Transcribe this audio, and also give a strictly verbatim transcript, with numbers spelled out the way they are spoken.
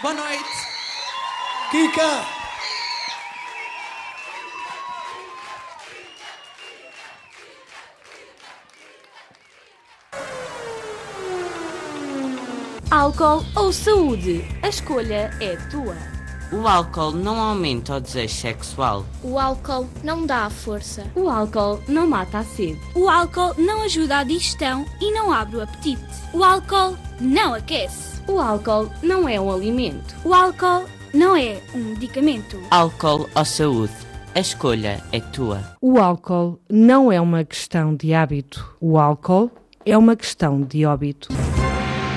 Boa noite. Kika! Álcool ou saúde? A escolha é tua. O álcool não aumenta o desejo sexual. O álcool não dá a força. O álcool não mata a sede. O álcool não ajuda a digestão e não abre o apetite. O álcool não aquece. O álcool não é um alimento. O álcool não é um medicamento. Álcool ou saúde? A escolha é tua. O álcool não é uma questão de hábito. O álcool é uma questão de óbito.